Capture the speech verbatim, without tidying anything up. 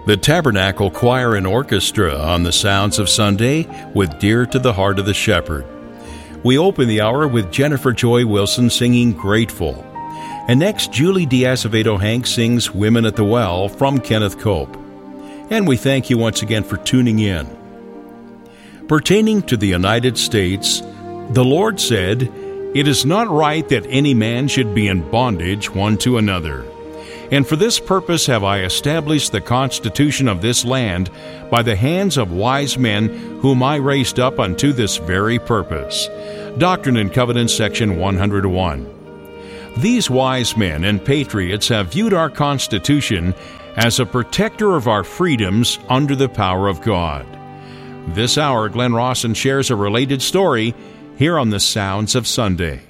The Tabernacle Choir and Orchestra on the Sounds of Sunday with Dear to the Heart of the Shepherd. We open the hour with Jennifer Joy Wilson singing Grateful. And next, Julie Diazevedo-Hank sings Women at the Well from Kenneth Cope. And we thank you once again for tuning in. Pertaining to the United States, the Lord said, "It is not right that any man should be in bondage one to another. And for this purpose have I established the constitution of this land by the hands of wise men whom I raised up unto this very purpose." Doctrine and Covenants, section one hundred one. These wise men and patriots have viewed our Constitution as a protector of our freedoms under the power of God. This hour, Glenn Rawson shares a related story here on the Sounds of Sunday.